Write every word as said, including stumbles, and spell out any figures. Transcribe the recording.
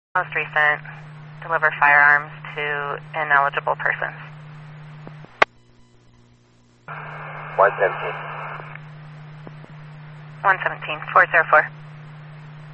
Most recent, deliver firearms to ineligible persons. one seventeen. one seventeen, four zero four.